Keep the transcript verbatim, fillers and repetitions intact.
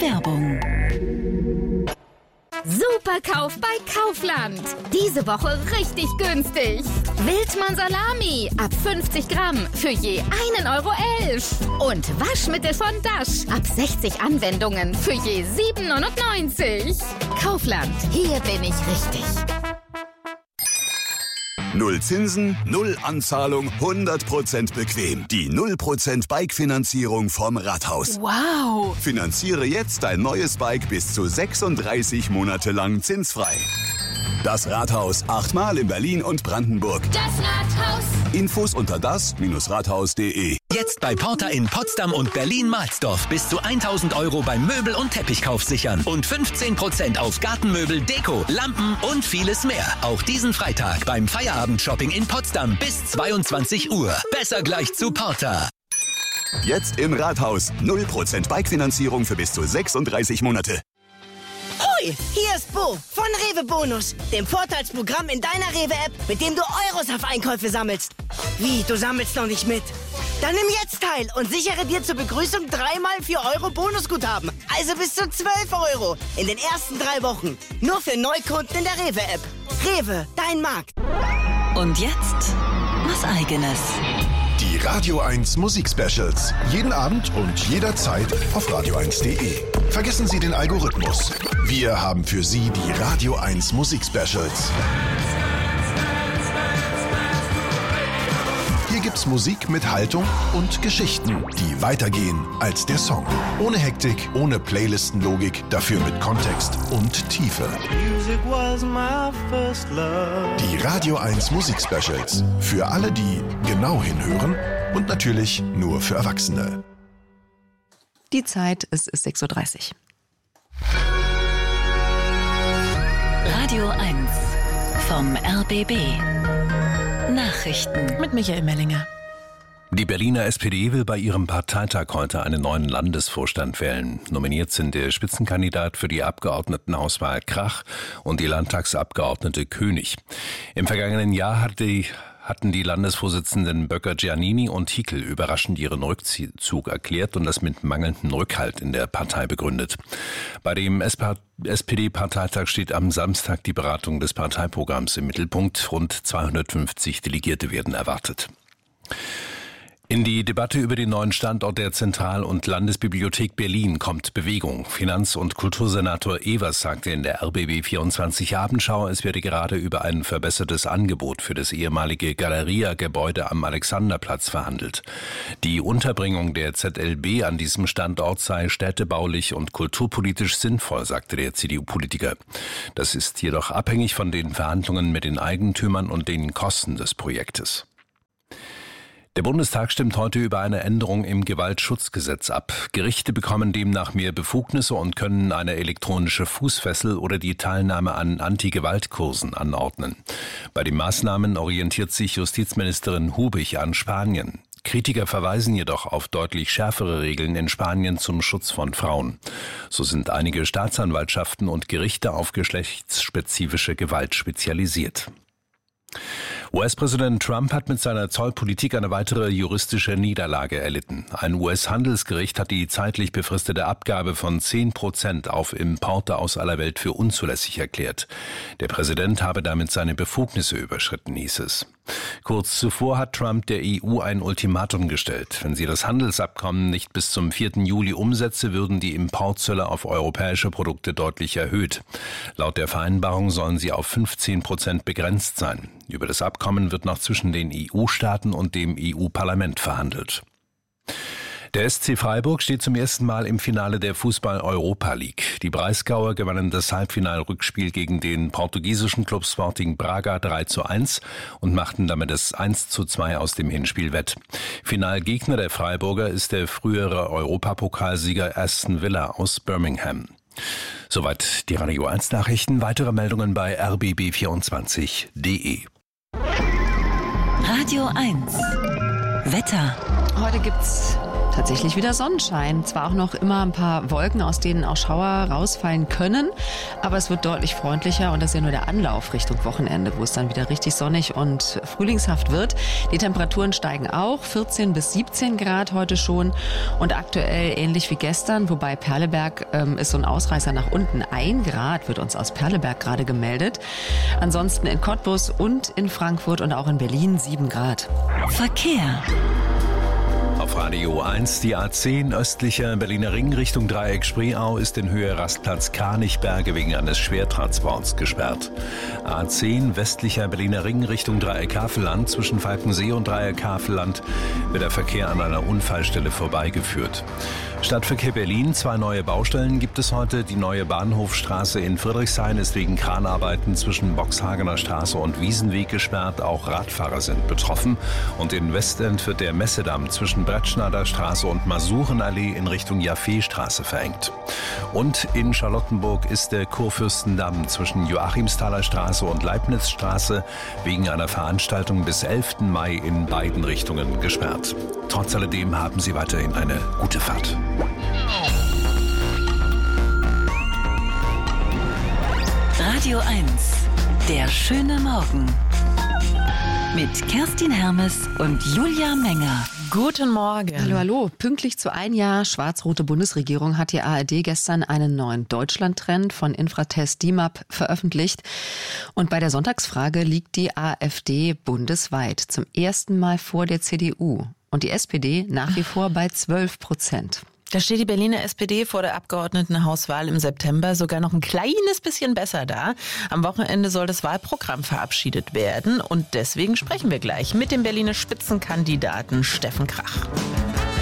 Werbung. Superkauf bei Kaufland. Diese Woche richtig günstig. Wildmann Salami ab fünfzig Gramm für je einen Euro elf. Und Waschmittel von Dash ab sechzig Anwendungen für je sieben neunundneunzig. Kaufland, hier bin ich richtig. Null Zinsen, null Anzahlung, hundert Prozent bequem. Die null Prozent Bike-Finanzierung vom Rathaus. Wow! Finanziere jetzt dein neues Bike bis zu sechsunddreißig Monate lang zinsfrei. Das Rathaus, achtmal in Berlin und Brandenburg. Das Rathaus. Infos unter das Rathaus punkt de. Jetzt bei Porter in Potsdam und Berlin-Mahlsdorf bis zu tausend Euro beim Möbel- und Teppichkauf sichern. Und fünfzehn Prozent auf Gartenmöbel, Deko, Lampen und vieles mehr. Auch diesen Freitag beim Feierabend-Shopping in Potsdam bis zweiundzwanzig Uhr. Besser gleich zu Porter. Jetzt im Rathaus. null Prozent Bike-Finanzierung für bis zu sechsunddreißig Monate. Hui, hier ist Bo von Rewe Bonus, dem Vorteilsprogramm in deiner Rewe-App, mit dem du Euros auf Einkäufe sammelst. Wie, du sammelst noch nicht mit? Dann nimm jetzt teil und sichere dir zur Begrüßung dreimal vier Euro Bonusguthaben. Also bis zu zwölf Euro in den ersten drei Wochen. Nur für Neukunden in der Rewe-App. Rewe, dein Markt. Und jetzt was Eigenes. Die Radio eins Musik-Specials. Jeden Abend und jederzeit auf radio eins punkt de. Vergessen Sie den Algorithmus. Wir haben für Sie die Radio eins Musik-Specials. Hier gibt's Musik mit Haltung und Geschichten, die weitergehen als der Song. Ohne Hektik, ohne Playlistenlogik, dafür mit Kontext und Tiefe. Die Radio eins Musik-Specials. Für alle, die genau hinhören und natürlich nur für Erwachsene. Die Zeit, es ist sechs Uhr dreißig. Radio eins vom R B B. Nachrichten Mit Michael Mellinger. Die Berliner S P D will bei ihrem Parteitag heute einen neuen Landesvorstand wählen. Nominiert sind der Spitzenkandidat für die Abgeordnetenhauswahl Krach und die Landtagsabgeordnete König. Im vergangenen Jahr hatte die hatten die Landesvorsitzenden Böcker-Giannini und Hickel überraschend ihren Rückzug erklärt und das mit mangelndem Rückhalt in der Partei begründet. Bei dem S P D-Parteitag steht am Samstag die Beratung des Parteiprogramms im Mittelpunkt. Rund zweihundertfünfzig Delegierte werden erwartet. In die Debatte über den neuen Standort der Zentral- und Landesbibliothek Berlin kommt Bewegung. Finanz- und Kultursenator Evers sagte in der R B B vierundzwanzig Abendschau, es werde gerade über ein verbessertes Angebot für das ehemalige Galeria-Gebäude am Alexanderplatz verhandelt. Die Unterbringung der Z L B an diesem Standort sei städtebaulich und kulturpolitisch sinnvoll, sagte der C D U-Politiker. Das ist jedoch abhängig von den Verhandlungen mit den Eigentümern und den Kosten des Projektes. Der Bundestag stimmt heute über eine Änderung im Gewaltschutzgesetz ab. Gerichte bekommen demnach mehr Befugnisse und können eine elektronische Fußfessel oder die Teilnahme an Anti-Gewalt-Kursen anordnen. Bei den Maßnahmen orientiert sich Justizministerin Hubig an Spanien. Kritiker verweisen jedoch auf deutlich schärfere Regeln in Spanien zum Schutz von Frauen. So sind einige Staatsanwaltschaften und Gerichte auf geschlechtsspezifische Gewalt spezialisiert. U S-Präsident Trump hat mit seiner Zollpolitik eine weitere juristische Niederlage erlitten. Ein U S-Handelsgericht hat die zeitlich befristete Abgabe von zehn Prozent auf Importe aus aller Welt für unzulässig erklärt. Der Präsident habe damit seine Befugnisse überschritten, hieß es. Kurz zuvor hat Trump der E U ein Ultimatum gestellt. Wenn sie das Handelsabkommen nicht bis zum vierten Juli umsetze, würden die Importzölle auf europäische Produkte deutlich erhöht. Laut der Vereinbarung sollen sie auf fünfzehn Prozent begrenzt sein. Über das Abkommen wird noch zwischen den E U-Staaten und dem E U-Parlament verhandelt. Der S C Freiburg steht zum ersten Mal im Finale der Fußball-Europa League. Die Breisgauer gewannen das Halbfinalrückspiel gegen den portugiesischen Club Sporting Braga drei zu eins und machten damit das eins zu zwei aus dem Hinspiel wett. Finalgegner der Freiburger ist der frühere Europapokalsieger Aston Villa aus Birmingham. Soweit die Radio eins Nachrichten. Weitere Meldungen bei r b b vierundzwanzig punkt de. Radio eins Wetter. Heute gibt's tatsächlich wieder Sonnenschein. Zwar auch noch immer ein paar Wolken, aus denen auch Schauer rausfallen können, aber es wird deutlich freundlicher und das ist ja nur der Anlauf Richtung Wochenende, wo es dann wieder richtig sonnig und frühlingshaft wird. Die Temperaturen steigen auch, vierzehn bis siebzehn Grad heute schon und aktuell ähnlich wie gestern, wobei Perleberg ähm, ist so ein Ausreißer nach unten. Ein Grad wird uns aus Perleberg gerade gemeldet. Ansonsten in Cottbus und in Frankfurt und auch in Berlin sieben Grad. Verkehr. Auf Radio eins, die A zehn östlicher Berliner Ring Richtung Dreieck Spreeau ist in Höhe Rastplatz Kranichberge wegen eines Schwertransports gesperrt. A zehn westlicher Berliner Ring Richtung Dreieck Havelland zwischen Falkensee und Dreieck Havelland wird der Verkehr an einer Unfallstelle vorbeigeführt. Stadtverkehr Berlin, zwei neue Baustellen gibt es heute. Die neue Bahnhofstraße in Friedrichshain ist wegen Kranarbeiten zwischen Boxhagener Straße und Wiesenweg gesperrt. Auch Radfahrer sind betroffen. Und in Westend wird der Messedamm zwischen Brettschneider Straße und Masurenallee in Richtung Jaffeestraße verengt. Und in Charlottenburg ist der Kurfürstendamm zwischen Joachimsthaler Straße und Leibnizstraße wegen einer Veranstaltung bis elften Mai in beiden Richtungen gesperrt. Trotz alledem haben Sie weiterhin eine gute Fahrt. Radio eins, der schöne Morgen. Mit Kerstin Hermes und Julia Menger. Guten Morgen. Hallo, hallo. Pünktlich zu ein Jahr schwarz-rote Bundesregierung hat die A R D gestern einen neuen Deutschland-Trend von Infratest D I M A P veröffentlicht. Und bei der Sonntagsfrage liegt die AfD bundesweit zum ersten Mal vor der C D U. Und die S P D nach wie vor bei zwölf Prozent. Da steht die Berliner S P D vor der Abgeordnetenhauswahl im September sogar noch ein kleines bisschen besser da. Am Wochenende soll das Wahlprogramm verabschiedet werden und deswegen sprechen wir gleich mit dem Berliner Spitzenkandidaten Steffen Krach.